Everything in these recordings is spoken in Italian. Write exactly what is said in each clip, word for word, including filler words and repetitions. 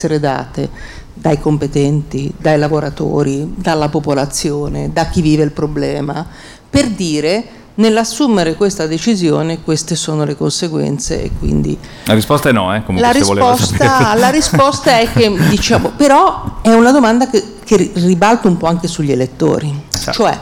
essere date dai competenti, dai lavoratori, dalla popolazione, da chi vive il problema, per dire: nell'assumere questa decisione queste sono le conseguenze. E quindi la risposta è no, eh? Comunque la, se risposta, la risposta è che, diciamo, però è una domanda che, che ribalta un po' anche sugli elettori, certo. Cioè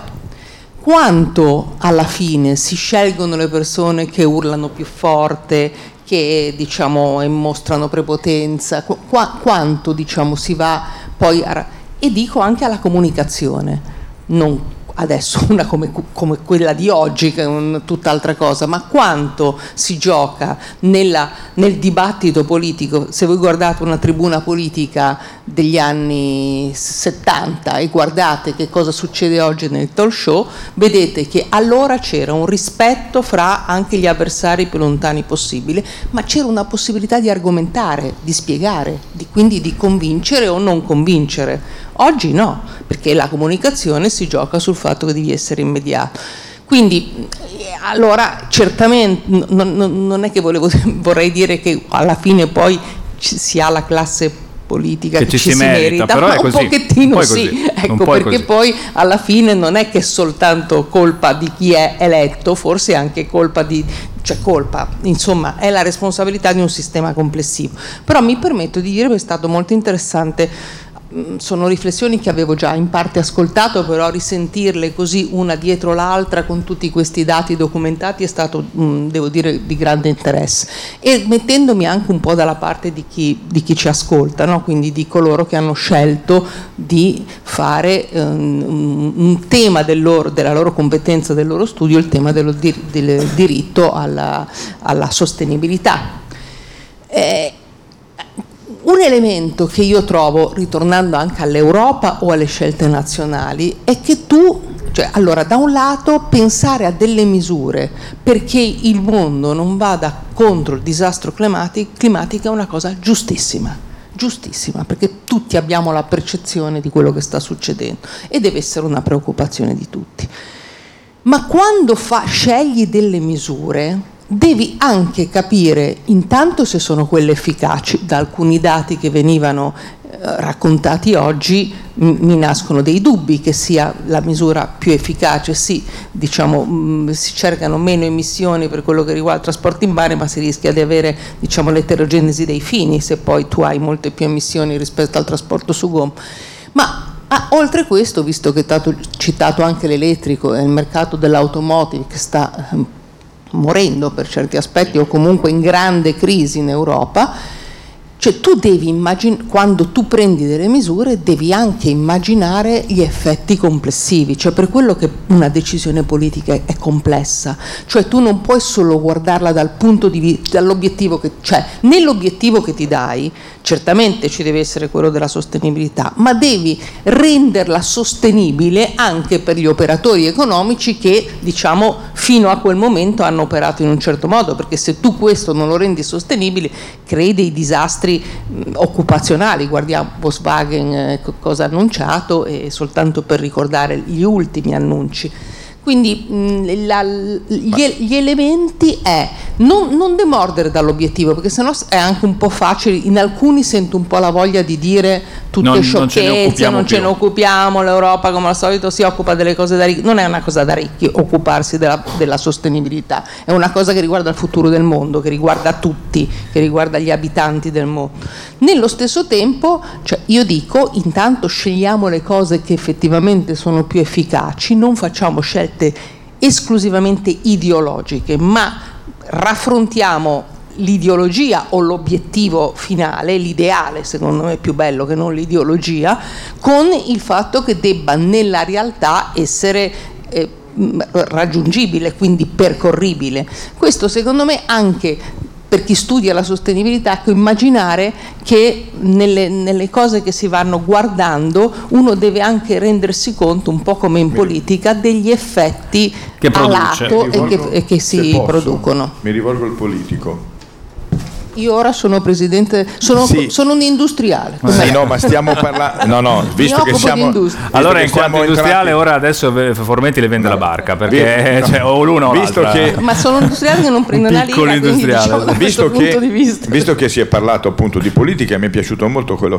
quanto alla fine si scelgono le persone che urlano più forte, che diciamo mostrano prepotenza, qu- quanto diciamo si va poi a, e dico anche alla comunicazione, non adesso una come, come quella di oggi che è un, tutt'altra cosa, ma quanto si gioca nella, nel dibattito politico. Se voi guardate una tribuna politica degli anni settanta e guardate che cosa succede oggi nel talk show, vedete che allora c'era un rispetto fra anche gli avversari più lontani possibile, ma c'era una possibilità di argomentare, di spiegare, di, quindi di convincere o non convincere. Oggi no, perché la comunicazione si gioca sul fatto che devi essere immediato. Quindi, allora, certamente, non, non, non è che volevo, vorrei dire che alla fine poi ci, si ha la classe politica che, che ci, ci si merita, merita però ma è così. Un pochettino un sì, così. Ecco, perché così. Poi alla fine non è che è soltanto colpa di chi è eletto, forse è anche colpa di, cioè colpa, insomma, è la responsabilità di un sistema complessivo. Però mi permetto di dire che è stato molto interessante. Sono riflessioni che avevo già in parte ascoltato, però risentirle così una dietro l'altra con tutti questi dati documentati è stato, devo dire, di grande interesse, e mettendomi anche un po' dalla parte di chi, di chi ci ascolta, no? Quindi di coloro che hanno scelto di fare um, un tema del loro, della loro competenza, del loro studio, il tema dello, del diritto alla, alla sostenibilità. Eh, Un elemento che io trovo, ritornando anche all'Europa o alle scelte nazionali, è che tu, cioè, allora, da un lato pensare a delle misure perché il mondo non vada contro il disastro climatico, climatico è una cosa giustissima, giustissima, perché tutti abbiamo la percezione di quello che sta succedendo e deve essere una preoccupazione di tutti. Ma quando fa, scegli delle misure, devi anche capire intanto se sono quelle efficaci. Da alcuni dati che venivano eh, raccontati oggi m- mi nascono dei dubbi che sia la misura più efficace. Sì, diciamo, mh, si cercano meno emissioni per quello che riguarda il trasporto in mare, ma si rischia di avere, diciamo, l'eterogenesi dei fini se poi tu hai molte più emissioni rispetto al trasporto su gomma. Ma ah, oltre questo, visto che è stato citato anche l'elettrico e il mercato dell'automotive che sta eh, morendo per certi aspetti o comunque in grande crisi in Europa, cioè tu devi immaginare, quando tu prendi delle misure devi anche immaginare gli effetti complessivi, cioè per quello che una decisione politica è, è complessa, cioè tu non puoi solo guardarla dal punto di vista, dall'obiettivo che, cioè nell'obiettivo che ti dai certamente ci deve essere quello della sostenibilità, ma devi renderla sostenibile anche per gli operatori economici che, diciamo, fino a quel momento hanno operato in un certo modo, perché se tu questo non lo rendi sostenibile crei dei disastri mh, occupazionali. Guardiamo Volkswagen eh, cosa ha annunciato, e soltanto per ricordare gli ultimi annunci. Quindi mh, la, gli, gli elementi è non, non demordere dall'obiettivo, perché sennò è anche un po' facile. In alcuni sento un po' la voglia di dire tutte non, sciocchezze, non, non ce ne occupiamo, l'Europa come al solito si occupa delle cose da ricchi. Non è una cosa da ricchi occuparsi della, della sostenibilità, è una cosa che riguarda il futuro del mondo, che riguarda tutti, che riguarda gli abitanti del mondo. Nello stesso tempo, cioè, io dico, intanto scegliamo le cose che effettivamente sono più efficaci, non facciamo scelte esclusivamente ideologiche, ma raffrontiamo l'ideologia o l'obiettivo finale, l'ideale secondo me è più bello che non l'ideologia, con il fatto che debba nella realtà essere eh, raggiungibile, quindi percorribile. Questo secondo me anche per chi studia la sostenibilità, ecco, immaginare che nelle, nelle cose che si vanno guardando uno deve anche rendersi conto, un po' come in politica, degli effetti che a lato e che, e che si posso, producono. Mi rivolgo al politico. io ora sono presidente, sono, sì. sono un industriale. Sì, no, ma stiamo parlando. No, no, visto che siamo. Visto allora, che in quanto industriale, entrati... ora adesso Formenti le vende no. la barca perché no. cioè, o l'uno o visto l'altra. Che... Ma sono un industriale che non prende una lira, quindi, diciamo, da visto, che, punto di vista. visto che si è parlato appunto di politica, mi è piaciuto molto quello